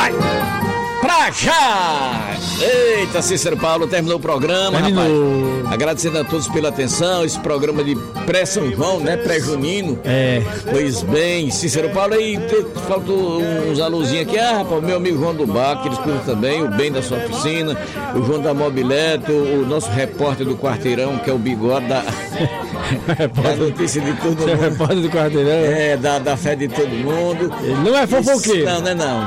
vai pra já! Eita, Cícero Paulo, terminou o programa, rapaz. Agradecendo a todos pela atenção, esse programa de pré-São João, né, pré-junino. Pois bem, Cícero Paulo, aí faltou uns alôzinhos aqui, rapaz, meu amigo João do Bar, que ele escuta também, o bem da sua oficina, o João da Mobileto, o nosso repórter do Quarteirão, que é o Bigode da notícia de todo mundo. Repórter do Quarteirão? Da fé de todo mundo. Ele não é fofoqueiro. Não, não é não.